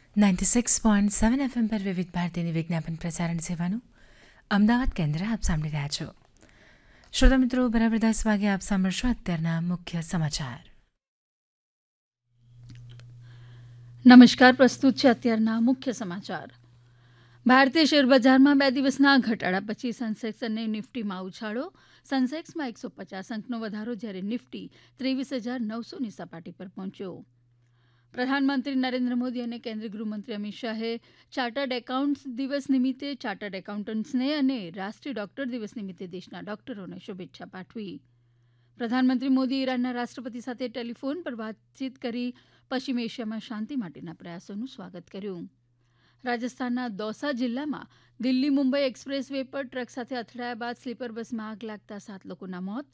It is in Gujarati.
96.7 FM પર વિવિધ ભારતીની વિજ્ઞાપન પ્રસારણ સેવાનું અમદાવાદ કેન્દ્ર આપ સાંભળી રહ્યા છો. શ્રોતા મિત્રો, બરાબર 10 વાગે આપ સાંભળશો અત્યારના મુખ્ય સમાચાર. નમસ્કાર, પ્રસ્તુત છે અત્યારના મુખ્ય સમાચાર. ભારતીય શેરબજારમાં 2 દિવસના ઘટાડા પછી સેન્સેક્સ અને નિફ્ટીમાં ઉછાળો. સેન્સેક્સમાં 150 અંકનો વધારો, જ્યારે નિફ્ટી 23,900ની સપાટી પર પહોંચ્યો. પ્રધાનમંત્રી નરેન્દ્ર મોદી અને કેન્દ્રીય ગૃહમંત્રી અમિત શાહે ચાર્ટર્ડ એકાઉન્ટન્ટ્સ દિવસ નિમિત્તે ચાર્ટર્ડ એકાઉન્ટન્ટ્સને અને રાષ્ટ્રીય ડોક્ટર દિવસ નિમિત્તે દેશના ડોક્ટરોને શુભેચ્છા પાઠવી. પ્રધાનમંત્રી મોદીએ ઈરાનના રાષ્ટ્રપતિ સાથે ટેલિફોન પર વાતચીત કરી પશ્ચિમ એશિયામાં શાંતિ માટેના પ્રયાસોનું સ્વાગત કર્યું. રાજસ્થાનના દૌસા જિલ્લામાં દિલ્હી મુંબઈ એક્સપ્રેસ વે પર ટ્રક સાથે અથડાયા બાદ સ્લીપર બસમાં આગ લાગતા 7 લોકોના મોત.